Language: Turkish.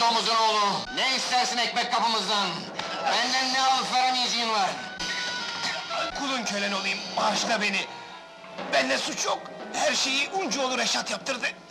domuzun oğlu! Ne istersin ekmek kapımızdan? Benden ne alıp veremeyeceğin var! Kulun kölen olayım, bağışla beni! Bende suç yok, her şeyi Uncuoğlu Reşat yaptırdı.